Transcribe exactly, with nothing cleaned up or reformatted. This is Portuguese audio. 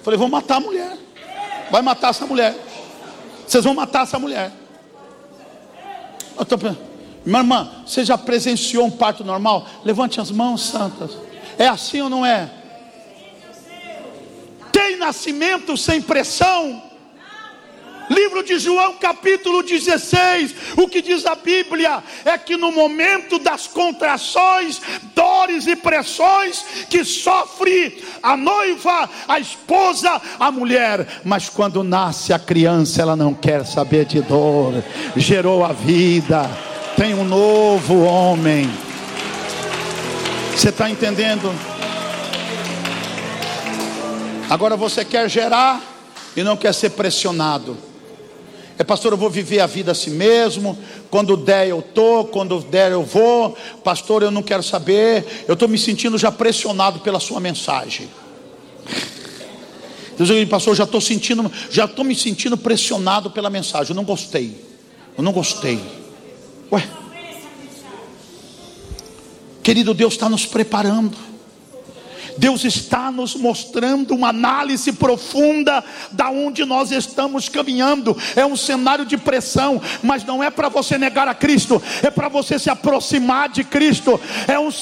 Falei, vou matar a mulher. Vai matar essa mulher. Vocês vão matar essa mulher. Eu tô pensando, minha irmã, você já presenciou um parto normal? Levante as mãos santas. É assim ou não é? Tem nascimento sem pressão? Livro de João capítulo dezesseis, o que diz a Bíblia é que no momento das contrações, dores e pressões que sofre a noiva, a esposa, a mulher, mas quando nasce a criança ela não quer saber de dor, gerou a vida, tem um novo homem. Você está entendendo? Agora você quer gerar e não quer ser pressionado. É, pastor, eu vou viver a vida assim mesmo. Quando der eu tô, quando der eu vou. Pastor, eu não quero saber. Eu estou me sentindo já pressionado pela sua mensagem. Deus, pastor, já estou sentindo, já estou me sentindo pressionado pela mensagem. Eu não gostei. Eu não gostei. Ué, querido, Deus está nos preparando. Deus está nos mostrando uma análise profunda da onde nós estamos caminhando. É um cenário de pressão, mas não é para você negar a Cristo, é para você se aproximar de Cristo. É um